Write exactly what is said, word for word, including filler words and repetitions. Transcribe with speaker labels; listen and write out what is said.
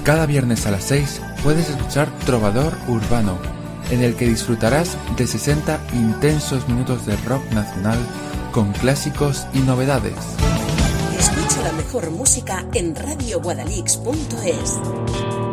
Speaker 1: Cada viernes a las seis puedes escuchar Trovador Urbano, en el que disfrutarás de sesenta intensos minutos de rock nacional con clásicos y novedades.
Speaker 2: Escucha la mejor música en radio guadalix punto es.